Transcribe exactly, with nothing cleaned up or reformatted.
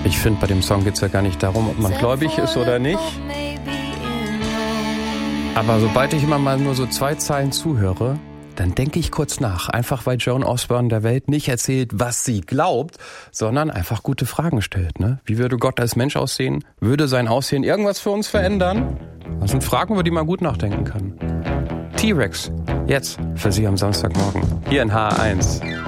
Ich finde, bei dem Song geht es ja gar nicht darum, ob man gläubig ist oder nicht. Aber sobald ich immer mal nur so zwei Zeilen zuhöre, dann denke ich kurz nach. Einfach weil Joan Osborne der Welt nicht erzählt, was sie glaubt, sondern einfach gute Fragen stellt. Ne? Wie würde Gott als Mensch aussehen? Würde sein Aussehen irgendwas für uns verändern? Das sind Fragen, über die man gut nachdenken kann. T-Rex, jetzt für Sie am Samstagmorgen. Hier in H eins.